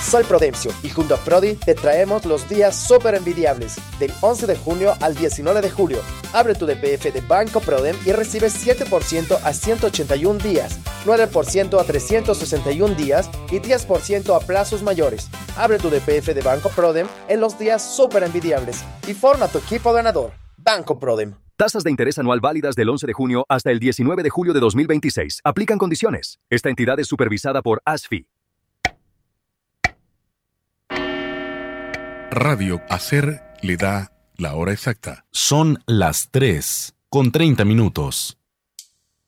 Soy Prudencio y junto a Prodi te traemos los días súper envidiables del 11 de junio al 19 de julio. Abre tu DPF de Banco Prodem y recibe 7% a 181 días, 9% a 361 días y 10% a plazos mayores. Abre tu DPF de Banco Prodem en los días súper envidiables y forma tu equipo ganador. Banco Prodem. Tasas de interés anual válidas del 11 de junio hasta el 19 de julio de 2026. Aplican condiciones. Esta entidad es supervisada por ASFI. Radio Hacer le da la hora exacta. Son las 3:30.